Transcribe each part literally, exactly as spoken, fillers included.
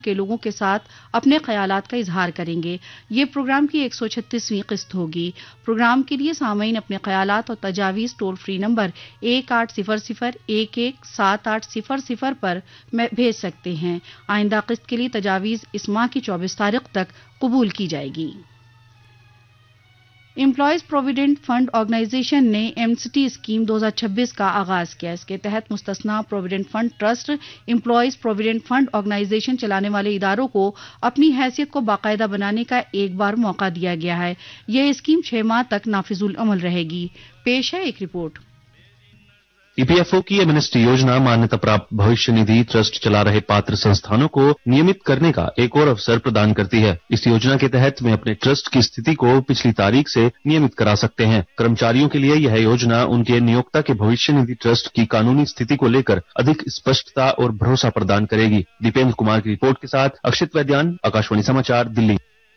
के लोगों के साथ अपने ख्यालात का इजहार करेंगे। ये प्रोग्राम की एक सौ छत्तीसवीं किस्त होगी। प्रोग्राम के लिए सामीन अपने ख्यालात और तजावीज़ टोल फ्री नंबर एक आठ सिफर सिफर एक एक सात आठ सिफर सिफर पर भेज सकते हैं। आइंदा किस्त के लिए तजावीज़ इस माह की चौबीस तारीख तक कबूल की जाएगी। एम्प्लॉयज प्रोविडेंट फंड ऑर्गेनाइजेशन ने एमसीटी स्कीम दो हज़ार छब्बीस का आगाज किया। इसके तहत मुस्तस्ना provident fund trust employees provident fund organisation चलाने वाले इदारों को अपनी हैसियत को बाकायदा बनाने का एक बार मौका दिया गया है। यह स्कीम छह माह तक नाफिजुल अमल रहेगी। पेश है एक रिपोर्ट। ईपीएफओ की एमएनएसटी योजना मान्यता प्राप्त भविष्य निधि ट्रस्ट चला रहे पात्र संस्थानों को नियमित करने का एक और अवसर प्रदान करती है। इस योजना के तहत वे अपने ट्रस्ट की स्थिति को पिछली तारीख से नियमित करा सकते हैं। कर्मचारियों के लिए यह योजना उनके नियोक्ता के भविष्य निधि ट्रस्ट की कानूनी स्थिति को लेकर अधिक स्पष्टता और भरोसा प्रदान करेगी। दीपेंद्र कुमार की रिपोर्ट के साथ अक्षित वैद्यान, आकाशवाणी समाचार, दिल्ली।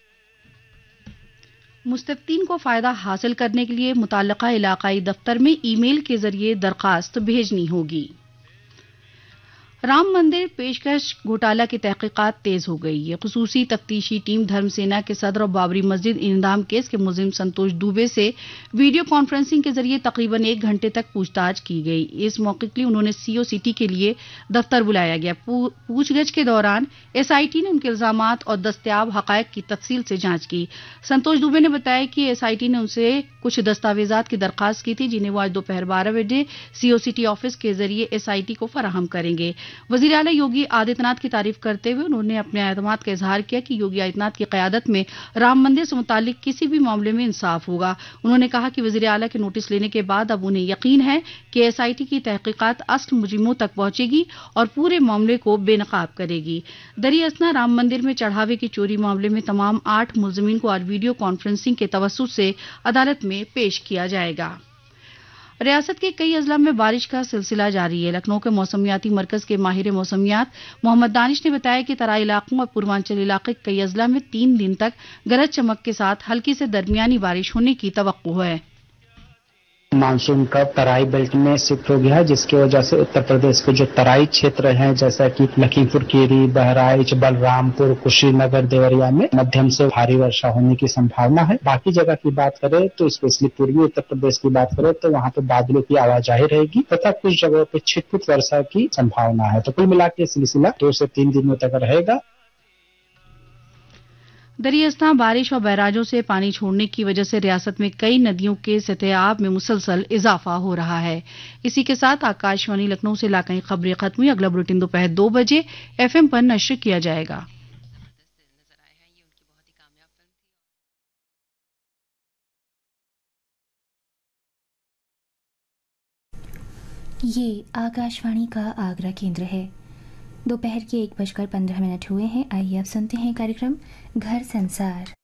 मुस्तफ़ीन को फायदा हासिल करने के लिए मुताल्लिका इलाकाई दफ्तर में ईमेल के जरिए दरखास्त भेजनी होगी। राम मंदिर पेशकश घोटाला की तहकीकात तेज हो गई है। खुसूसी तफ्तीशी टीम धर्मसेना के सदर और बाबरी मस्जिद इंहदाम केस के मुलजिम संतोष दुबे से वीडियो कॉन्फ्रेंसिंग के जरिए तकरीबन एक घंटे तक पूछताछ की गई। इस मौके के लिए उन्होंने सीओ सिटी के लिए दफ्तर बुलाया गया। पूछगछ के दौरान एसआईटी ने उनके इल्जामात और दस्तयाब हकायक की तफसील से जांच की। संतोष दुबे ने बताया कि एसआईटी ने उनसे कुछ दस्तावेजात की दरखास्त की थी, जिन्हें वो आज दोपहर बारह बजे सीओ सिटी ऑफिस के जरिए एसआईटी को फराहम करेंगे। वजीर आला योगी आदित्यनाथ की तारीफ करते हुए उन्होंने अपने एतमाद का इजहार किया कि योगी आदित्यनाथ की क़यादत में राम मंदिर से मुताल्लिक किसी भी मामले में इंसाफ होगा। उन्होंने कहा कि वजीर आला के नोटिस लेने के बाद अब उन्हें यकीन है कि एसआईटी की तहकीकात असल मुजरिमों तक पहुंचेगी और पूरे मामले को बेनकाब करेगी। दरी असना राम मंदिर में चढ़ावे की चोरी मामले में तमाम आठ मुलजिमीन को आज वीडियो कॉन्फ्रेंसिंग के तवस्सुत से अदालत में पेश किया जाएगा। रियासत के कई अजला में बारिश का सिलसिला जारी है। लखनऊ के मौसमियाती मरकज के माहिर मौसमियात मोहम्मद दानिश ने बताया कि तराई इलाकों और पूर्वांचल इलाके के कई अजला में तीन दिन तक गरज चमक के साथ हल्की से दरमियानी बारिश होने की तवक्को है। मानसून का तराई बेल्ट में शिफ्ट हो गया है, जिसकी वजह से उत्तर प्रदेश के जो तराई क्षेत्र हैं जैसा कि लखीमपुर खीरी, बहराइच, बलरामपुर, कुशीनगर, देवरिया में मध्यम से भारी वर्षा होने की संभावना है। बाकी जगह की बात करें तो स्पेशली पूर्वी उत्तर प्रदेश की बात करें तो वहाँ पे बादलों की आवाजाही रहेगी तथा कुछ जगहों पे छिटपुट वर्षा की संभावना है। तो कुल मिला के सिलसिला दो से तीन दिनों तक रहेगा। दरियास्ता बारिश और बैराजों से पानी छोड़ने की वजह से रियासत में कई नदियों के सतह-ए-आब में मुसलसल इजाफा हो रहा है। इसी के साथ आकाशवाणी लखनऊ से इलाकाई खबरें खत्म हुई। अगला बुलेटिन दोपहर दो बजे एफएम पर नश्र किया जाएगा। ये आकाशवाणी का आगरा केंद्र है। दोपहर के एक बजकर पंद्रह मिनट हुए हैं। आइए अब सुनते हैं कार्यक्रम घर संसार।